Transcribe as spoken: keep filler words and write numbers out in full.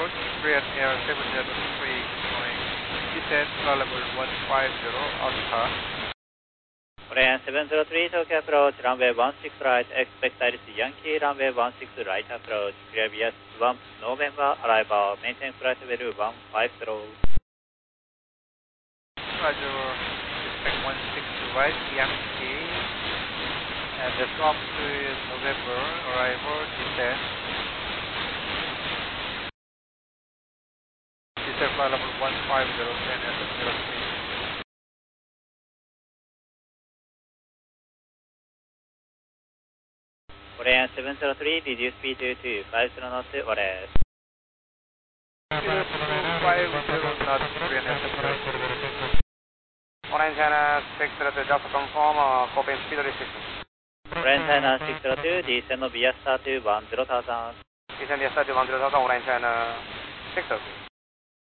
approach, Korean Air seven zero three going descent flight level one five zero, Alpha. Korean seven zero three Tokyo approach, runway one six right, expect I R C Yankee, runway one six right approach, clear V S one November, arrival, maintain flight level one five zero. Roger, expect one six right, Yankee, and the swap to November, arrival, descent. Descent flight level one five zero, Korean Air seven zero three. Korean seven zero three, reduce speed to two five zero knots, order. five zero knots, Korean Air seven zero three. Orange China six zero two, just confirm uh, copy speed restriction. Orange China six zero two, descend via start to one zero thousand. Descend via start to one zero thousand, Orange China six zero two.